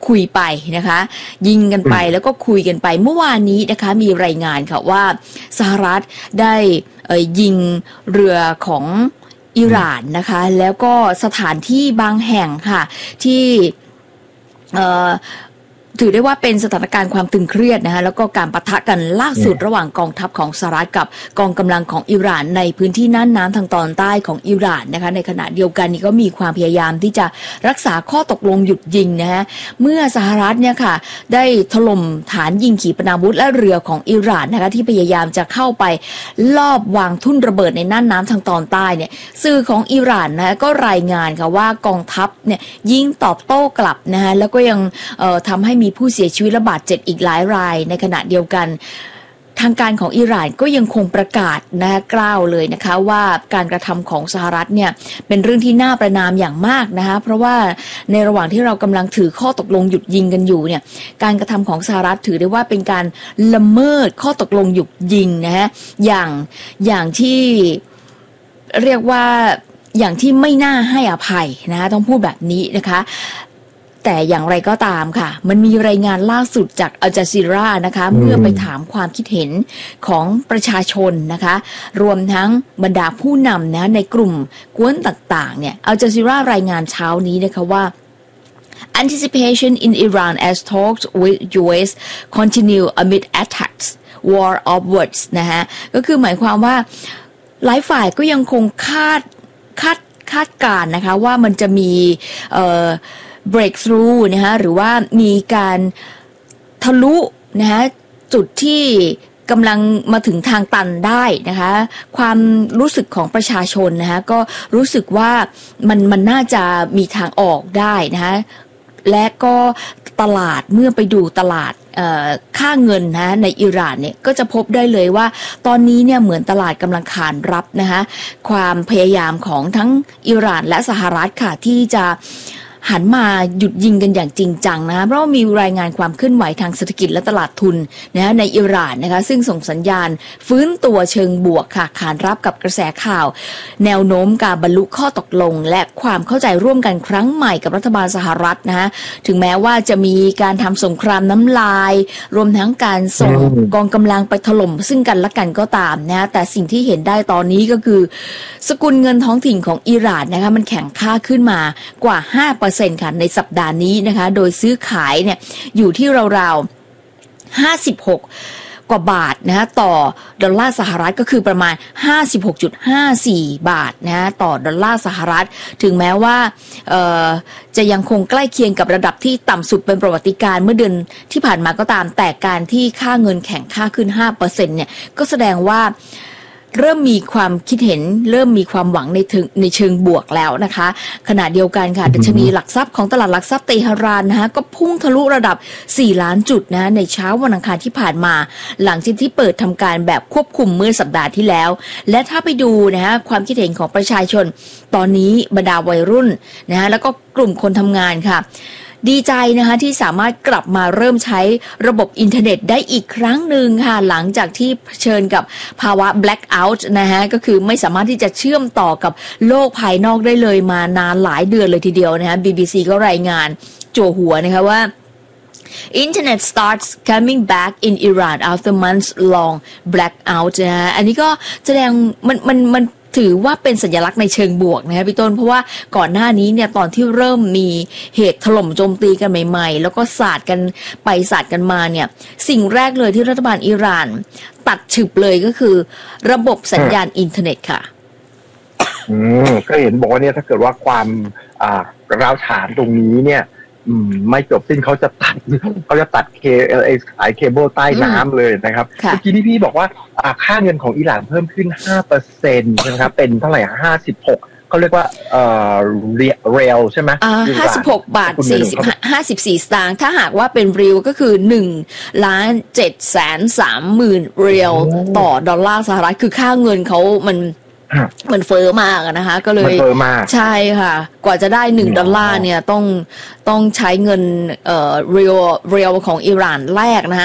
คุยไปนะคะยิงกันไปแล้วก็คุยกันไปเมื่อวานนี้นะคะมีรายงานค่ะว่าสหรัฐได้ยิงเรือของอิหร่านนะคะแล้วก็สถานที่บางแห่งค่ะที่ถือได้ว่าเป็นสถานการณ์ความตึงเครียดนะคะแล้วก็การปะทะกันล่าสุดระหว่างกองทัพของสหรัฐกับกองกำลังของอิหร่านในพื้นที่น่านน้ำทางตอนใต้ของอิหร่านนะคะในขณะเดียวกันนี้ก็มีความพยายามที่จะรักษาข้อตกลงหยุดยิงนะฮะเมื่อสหรัฐเนี่ยค่ะได้ถล่มฐานยิงขีปนาวุธและเรือของอิหร่านนะคะที่พยายามจะเข้าไปลอบวางทุ่นระเบิดในน่านน้ำทางตอนใต้เนี่ยสื่อของอิหร่านนะคะก็รายงานค่ะว่ากองทัพเนี่ยยิงตอบโต้กลับนะคะแล้วก็ยังทำให้มีผู้เสียชีวิตและบาดเจ็บอีกหลายรายในขณะเดียวกันทางการของอิหร่านก็ยังคงประกาศนะคะกล่าวเลยนะคะว่าการกระทำของสหรัฐเนี่ยเป็นเรื่องที่น่าประณามอย่างมากนะคะเพราะว่าในระหว่างที่เรากำลังถือข้อตกลงหยุดยิงกันอยู่เนี่ยการกระทำของสหรัฐถือได้ว่าเป็นการละเมิดข้อตกลงหยุดยิงนะฮะอย่างที่เรียกว่าอย่างที่ไม่น่าให้อภัยนะคะต้องพูดแบบนี้นะคะแต่อย่างไรก็ตามค่ะมันมีรายงานล่าสุดจากอัลจาซีรานะคะเมื่อไปถามความคิดเห็นของประชาชนนะคะรวมทั้งบรรดาผู้นำนะในกลุ่มกวนต่างๆเนี่ยอัลจาซีรารายงานเช้านี้นะคะว่า Anticipation in Iran as talks with US continue amid attacks war of words นะฮะก็คือหมายความว่าหลายฝ่ายก็ยังคงคาดการณ์นะคะว่ามันจะมีbreakthrough นะคะหรือว่ามีการทะลุนะคะจุดที่กำลังมาถึงทางตันได้นะคะความรู้สึกของประชาชนนะคะก็รู้สึกว่ามันน่าจะมีทางออกได้นะคะและก็ตลาดเมื่อไปดูตลาดค่าเงินนะในอิหร่านเนี่ยก็จะพบได้เลยว่าตอนนี้เนี่ยเหมือนตลาดกำลังขานรับนะคะความพยายามของทั้งอิหร่านและสหรัฐค่ะที่จะหันมาหยุดยิงกันอย่างจริงจังนะคะเพราะว่ามีรายงานความเคลื่อนไหวทางเศรษฐกิจและตลาดทุนนะในอิหร่านนะคะซึ่งส่งสัญญาณฟื้นตัวเชิงบวกค่ะขานรับกับกระแสข่าวแนวโน้มการบรรลุข้อตกลงและความเข้าใจร่วมกันครั้งใหม่กับรัฐบาลสหรัฐนะคะถึงแม้ว่าจะมีการทำสงครามน้ำลายรวมทั้งการส่งกองกำลังไปถล่มซึ่งกันและกันก็ตามนะแต่สิ่งที่เห็นได้ตอนนี้ก็คือสกุลเงินท้องถิ่นของอิหร่านนะคะมันแข็งค่าขึ้นมากว่า 5%ค่ะในสัปดาห์นี้นะคะโดยซื้อขายเนี่ยอยู่ที่ราวๆ56กว่าบาทนะต่อดอลลาร์สหรัฐก็คือประมาณ 56.54 บาทนะต่อดอลลาร์สหรัฐถึงแม้ว่าจะยังคงใกล้เคียงกับระดับที่ต่ำสุดเป็นประวัติการณ์เมื่อเดือนที่ผ่านมาก็ตามแต่การที่ค่าเงินแข็งค่าขึ้น 5% เนี่ยก็แสดงว่าเริ่มมีความคิดเห็นเริ่มมีความหวังในเชิงบวกแล้วนะคะขณะเดียวกันค่ะดัชนีหลักทรัพย์ของตลาดหลักทรัพย์เตหะรานนะคะก็พุ่งทะลุระดับ4ล้านจุดนะในเช้าวันอังคารที่ผ่านมาหลังจากที่เปิดทำการแบบควบคุมเมื่อสัปดาห์ที่แล้วและถ้าไปดูนะคะความคิดเห็นของประชาชนตอนนี้บรรดาวัยรุ่นนะแล้วก็กลุ่มคนทำงานค่ะดีใจนะคะที่สามารถกลับมาเริ่มใช้ระบบอินเทอร์เน็ตได้อีกครั้งหนึ่งค่ะหลังจากที่เผชิญกับภาวะ blackout นะฮะก็คือไม่สามารถที่จะเชื่อมต่อกับโลกภายนอกได้เลยมานานหลายเดือนเลยทีเดียวนะคะ BBC ก็รายงานจั่วหัวนะคะว่า Internet starts coming back in Iran after months long blackout นะฮะอันนี้ก็แสดงมันถือว่าเป็นสัญลักษณ์ในเชิงบวกนะครับพี่ต้นเพราะว่าก่อนหน้านี้เนี่ยตอนที่เริ่มมีเหตุถล่มโจมตีกันใหม่ๆแล้วก็สาดกันไปสาดกันมาเนี่ยสิ่งแรกเลยที่รัฐบาลอิหร่านตัดฉึบเลยก็คือระบบสัญญาณอินเทอร์เน็ตค่ะก็เห็นบอกว่าเนี่ยถ้าเกิดว่าความร้าวฉานตรงนี้เนี่ยไม่จบสิ้นเขาจะตัดสายเคเบิลใต้น้ำเลยนะครับเมื่อกี้ที่พี่บอกว่าค่าเงินของอิหร่านเพิ่มขึ้น 5% นะครับเป็นเท่าไหร่56เขาเรียกว่าเรียลใช่ไหม 56 บาท 54 สตางค์ถ้าหากว่าเป็นเรียลก็คือ1,730,000 เรียลต่อดอลลาร์สหรัฐคือค่าเงินเขามันเฟ้อมากนะคะก็เลยใช่ค่ะกว่าจะได้$1เนี่ยต้องใช้เงินเรียลของอิหร่านแรกนะคะ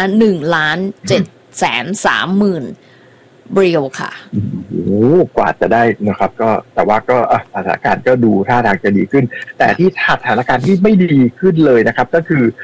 1,730,000 เรียลค่ะกว่าจะได้นะครับก็แต่ว่าก็สถานการณ์ก็ดูท่าทางจะดีขึ้นแต่ที่สถานการณ์ที่ไม่ดีขึ้นเลยนะครับก็คือ